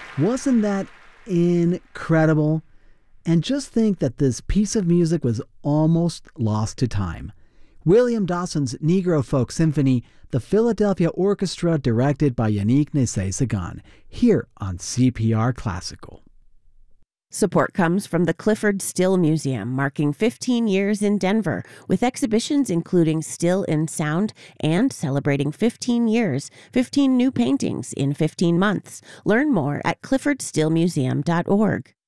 Wasn't that incredible? And just think that this piece of music was almost lost to time. William Dawson's Negro Folk Symphony, the Philadelphia Orchestra directed by Yannick Nézet-Séguin, here on CPR Classical. Support comes from the Clyfford Still Museum, marking 15 years in Denver, with exhibitions including Still in Sound and celebrating 15 years, 15 new paintings in 15 months. Learn more at cliffordstillmuseum.org.